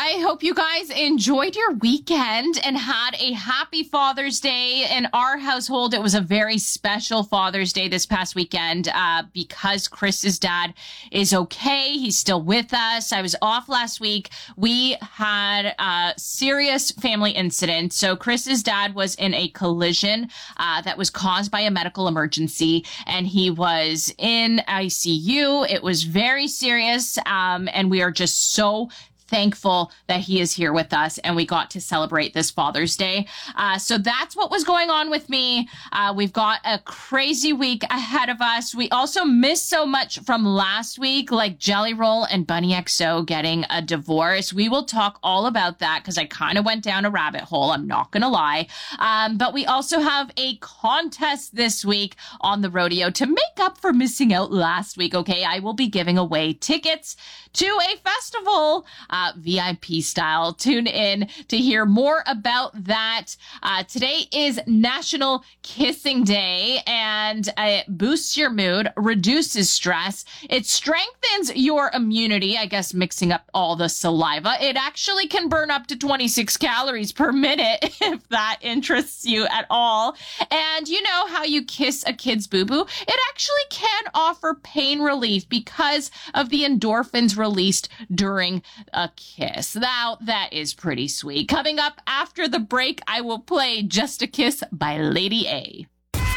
I hope you guys enjoyed your weekend and had a happy Father's Day. In our household, it was a very special Father's Day this past weekend because Chris's dad is okay. He's still with us. I was off last week. We had a serious family incident. So Chris's dad was in a collision that was caused by a medical emergency, and he was in ICU. It was very serious, and we are just so thankful that he is here with us and we got to celebrate this Father's Day. So that's what was going on with me. We've got a crazy week ahead of us. We also missed so much from last week, like Jelly Roll and Bunny XO getting a divorce. We will talk all about that because I kind of went down a rabbit hole. I'm not going to lie. But we also have a contest this week on the rodeo to make up for missing out last week. Okay, I will be giving away tickets to a festival, VIP style. Tune in to hear more about that. Today is National Kissing Day, and it boosts your mood, reduces stress. It strengthens your immunity, I guess, mixing up all the saliva. It actually can burn up to 26 calories per minute if that interests you at all. And you know how you kiss a kid's boo-boo? It actually can offer pain relief because of the endorphins released during a kiss. Now, that is pretty sweet. Coming up after the break, I will play Just a Kiss by Lady A.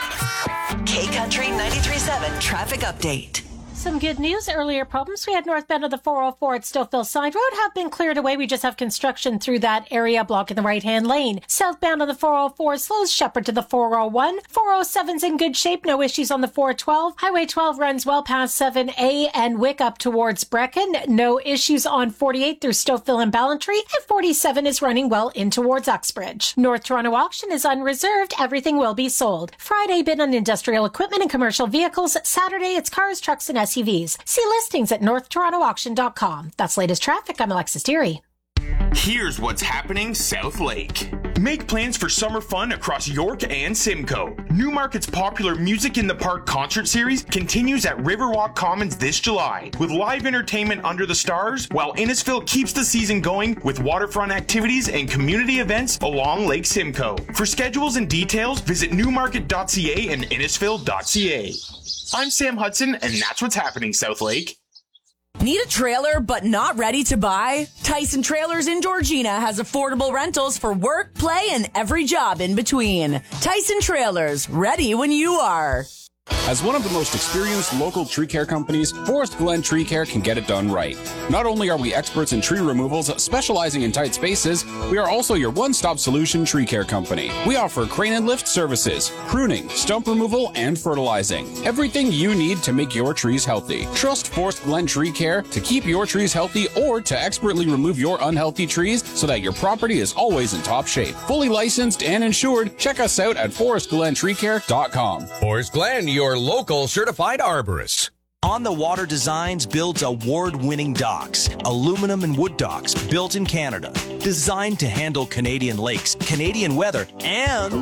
K-Country 93.7 Traffic Update. Some good news. Earlier problems we had northbound of the 404 at Stillville Side Road have been cleared away. We just have construction through that area, blocking the right-hand lane. Southbound on the 404 slows Shepherd to the 401. 407's in good shape. No issues on the 412. Highway 12 runs well past 7A and Wick up towards Brecken. No issues on 48 through Stouffville and Ballantree. And 47 is running well in towards Uxbridge. North Toronto auction is unreserved. Everything will be sold. Friday bid on industrial equipment and commercial vehicles. Saturday it's cars, trucks, and SUVs. See listings at northtorontoauction.com. That's latest traffic. I'm Alexis Deary. Here's what's happening South Lake. Make plans for summer fun across York and Simcoe. Newmarket's popular Music in the Park concert series continues at Riverwalk Commons this July with live entertainment under the stars, while Innisfil keeps the season going with waterfront activities and community events along Lake Simcoe. For schedules and details, visit newmarket.ca and innisfil.ca. I'm Sam Hudson, and that's what's happening South Lake. Need a trailer but not ready to buy? Tyson Trailers in Georgina has affordable rentals for work, play, and every job in between. Tyson Trailers, ready when you are. As one of the most experienced local tree care companies, Forest Glen Tree Care can get it done right. Not only are we experts in tree removals specializing in tight spaces, we are also your one-stop solution tree care company. We offer crane and lift services, pruning, stump removal, and fertilizing. Everything you need to make your trees healthy. Trust Forest Glen Tree Care to keep your trees healthy or to expertly remove your unhealthy trees so that your property is always in top shape. Fully licensed and insured, check us out at forestglentreecare.com. Forest Glen, your local certified arborist. On the Water Designs builds award-winning docks, aluminum and wood docks built in Canada, designed to handle Canadian lakes, Canadian weather, and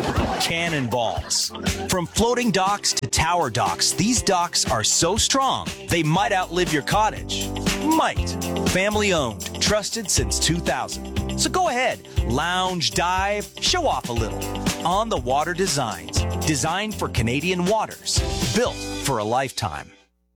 cannonballs. From floating docks to tower docks, these docks are so strong, they might outlive your cottage. Might. Family owned, trusted since 2000. So go ahead, lounge, dive, show off a little. On the Water Designs, designed for Canadian waters, built for a lifetime.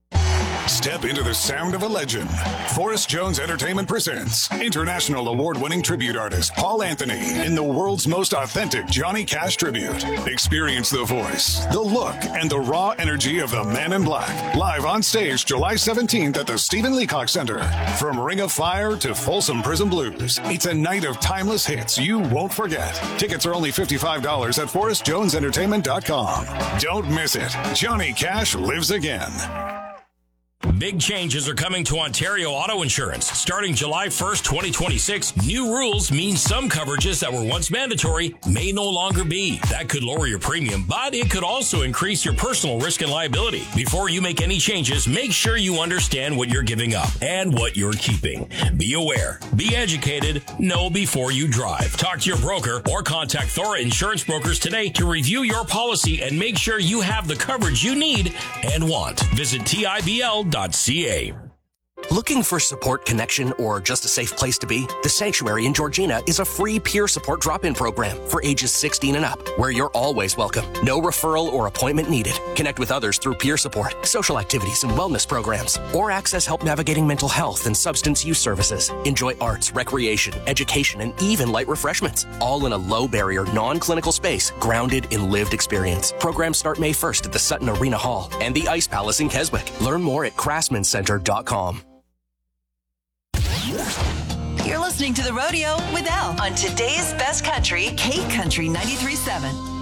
Step into the sound of a legend. Forrest Jones Entertainment presents international award-winning tribute artist Paul Anthony in the world's most authentic Johnny Cash tribute. Experience the voice, the look, and the raw energy of the Man in Black. Live on stage July 17th at the Stephen Leacock Center. From Ring of Fire to Folsom Prison Blues, it's a night of timeless hits you won't forget. Tickets are only $55 at ForrestJonesEntertainment.com. Don't miss it. Johnny Cash lives again. Big changes are coming to Ontario Auto Insurance. Starting July 1st, 2026, new rules mean some coverages that were once mandatory may no longer be. That could lower your premium, but it could also increase your personal risk and liability. Before you make any changes, make sure you understand what you're giving up and what you're keeping. Be aware, be educated, know before you drive. Talk to your broker or contact Thora Insurance Brokers today to review your policy and make sure you have the coverage you need and want. Visit TIBL.ca. Looking for support, connection, or just a safe place to be? The Sanctuary in Georgina is a free peer support drop-in program for ages 16 and up, where you're always welcome. No referral or appointment needed. Connect with others through peer support, social activities, and wellness programs, or access help navigating mental health and substance use services. Enjoy arts, recreation, education, and even light refreshments, all in a low-barrier, non-clinical space grounded in lived experience. Programs start May 1st at the Sutton Arena Hall and the Ice Palace in Keswick. Learn more at craftsmancenter.com. You're listening to The Rodeo with Al on today's best country, K Country 93.7.